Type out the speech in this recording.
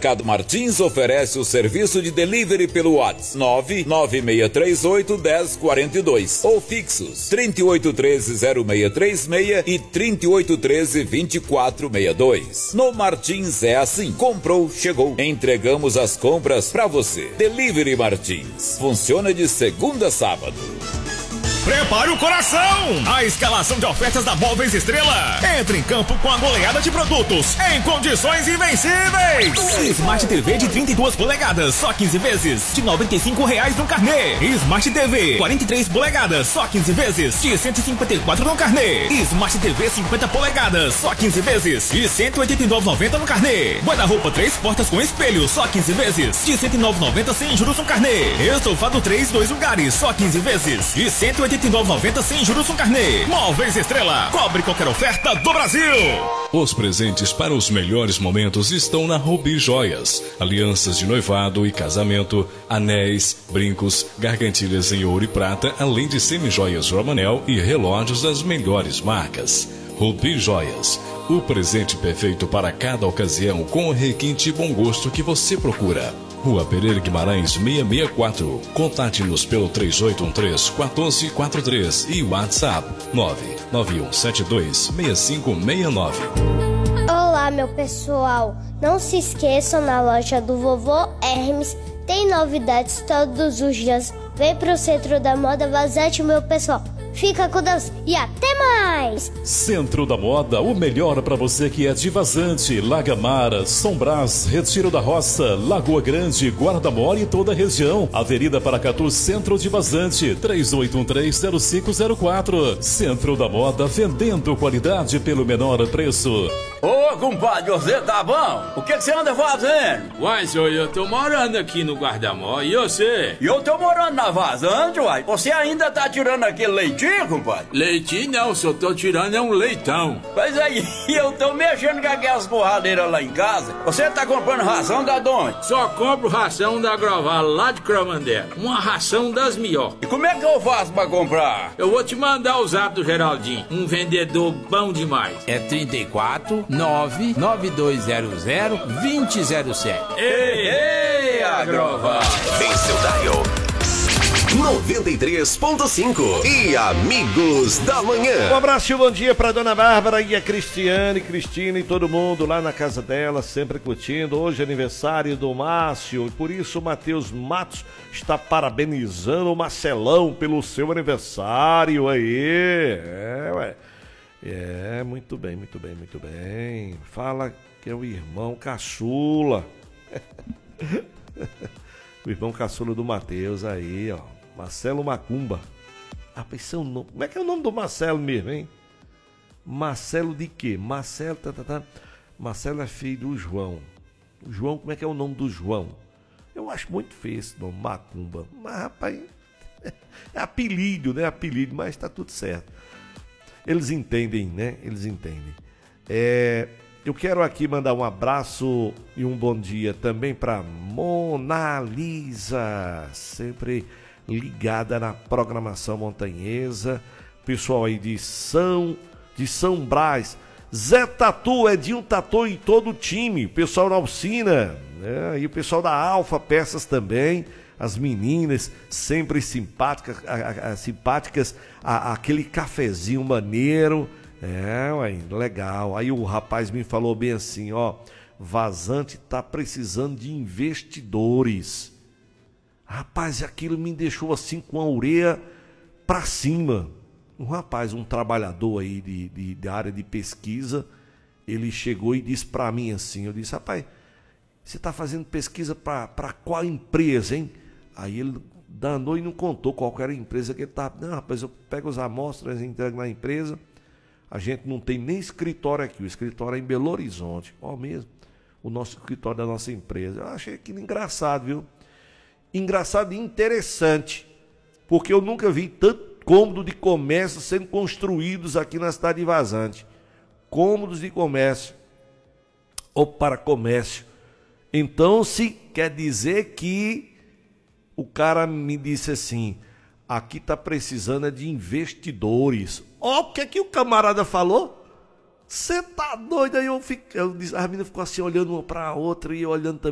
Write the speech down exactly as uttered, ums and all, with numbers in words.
Supermercado Martins oferece o serviço de delivery pelo WhatsApp nove nove seis três oito um zero quatro dois ou fixos trinta e oito treze zero seis três seis e trinta e oito treze vinte e quatro sessenta e dois. No Martins é assim, comprou, chegou. Entregamos as compras pra você. Delivery Martins. Funciona de segunda a sábado. Prepare o coração! A escalação de ofertas da Móveis Estrela. Entre em campo com a goleada de produtos em condições invencíveis. Smart T V de trinta e duas polegadas, só quinze vezes, de noventa e cinco reais no carnê. Smart T V quarenta e três polegadas, só quinze vezes, de cento e cinquenta e quatro no carnê. Smart T V cinquenta polegadas, só quinze vezes, de cento e oitenta e nove reais e noventa centavos no carnê. Guarda-roupa três portas com espelho, só quinze vezes, de cento e nove reais e noventa centavos sem juros no carnê. Estofado três, dois lugares, só quinze vezes, de cento e oitenta e nove reais e noventa centavos sem juros no carnê. Móveis Estrela, cobre qualquer oferta do Brasil. Os presentes para os melhores momentos estão na Rubi Joias. Alianças de noivado e casamento, anéis, brincos, gargantilhas em ouro e prata, além de semijoias Romanel e relógios das melhores marcas. Rubi Joias, o presente perfeito para cada ocasião com o requinte e bom gosto que você procura. Rua Pereira Guimarães seiscentos e sessenta e quatro. Contate-nos pelo três oito um três, um quatro quatro três e WhatsApp nove nove um sete dois, seis cinco seis nove. Olá, meu pessoal. Não se esqueçam, na loja do Vovô Hermes tem novidades todos os dias. Vem pro Centro da Moda Vazante, meu pessoal. Fica com Deus e até mais! Centro da Moda, o melhor para você que é de Vazante, Lagamara, São Brás, Retiro da Roça, Lagoa Grande, Guarda-Mora e toda a região. Avenida Paracatu, Centro de Vazante, três oito um três, zero cinco zero quatro. Centro da Moda, vendendo qualidade pelo menor preço. Ô, compadre, você tá bom? O que, que você anda fazendo? Uai, senhor, eu tô morando aqui no Guarda-Mó, e você? E eu tô morando na Vazante, uai. Você ainda tá tirando aquele leitinho, compadre? Leitinho não, só tô tirando é um leitão. Mas aí, eu tô mexendo com aquelas borradeiras lá em casa. Você tá comprando ração da onde? Só compro ração da Groval, lá de Cromandela. Uma ração das melhores. E como é que eu faço pra comprar? Eu vou te mandar o zap do Geraldinho, um vendedor bom demais. É trinta e quatro, nove nove dois zero zero, dois zero zero sete. Ei, ei, Agroval. Em seu dial noventa e três ponto cinco e Amigos da Manhã. Um abraço e um bom dia pra Dona Bárbara e a Cristiane, Cristina e todo mundo lá na casa dela, sempre curtindo. Hoje é aniversário do Márcio e por isso o Matheus Matos está parabenizando o Marcelão pelo seu aniversário aí. É, ué. É, muito bem, muito bem, muito bem. Fala que é o irmão caçula. O irmão caçula do Matheus aí, ó. Marcelo Macumba. Ah, esse é o nome. Como é que é o nome do Marcelo mesmo, hein? Marcelo de quê? Marcelo, tá, tá, tá. Marcelo é filho do João. O João, como é que é o nome do João? Eu acho muito feio esse nome, Macumba. Mas, rapaz, é apelido, né? Apelido, mas tá tudo certo. Eles entendem, né? Eles entendem. É, eu quero aqui mandar um abraço e um bom dia também para Mona Lisa, sempre ligada na programação montanhesa. Pessoal aí de São, de São Brás. Zé Tatu, Edinho Tatu e todo o time. Pessoal da Alcina, né? E o pessoal da Alfa Peças também. As meninas sempre simpáticas, a, a, a, simpáticas a, a, aquele cafezinho maneiro. É, ué, legal. Aí o rapaz me falou bem assim, ó, Vazante tá precisando de investidores. Rapaz, aquilo me deixou assim com a orelha pra cima. Um rapaz, um trabalhador aí de, de, de área de pesquisa, ele chegou e disse pra mim assim, eu disse, rapaz, você tá fazendo pesquisa pra, pra qual empresa, hein? Aí ele danou e não contou qual era a empresa que ele estava. Não, rapaz, eu pego as amostras e entrego na empresa. A gente não tem nem escritório aqui. O escritório é em Belo Horizonte. Ó mesmo, o nosso escritório da nossa empresa. Eu achei aquilo engraçado, viu? Engraçado e interessante. Porque eu nunca vi tanto cômodo de comércio sendo construídos aqui na cidade de Vazante. Cômodos de comércio. Ou para comércio. Então, se quer dizer que o cara me disse assim, aqui tá precisando de investidores. Ó, o que é que o camarada falou? Você tá doido? Aí eu fiquei, eu disse, a menina ficou assim olhando uma para a outra e eu olhando também.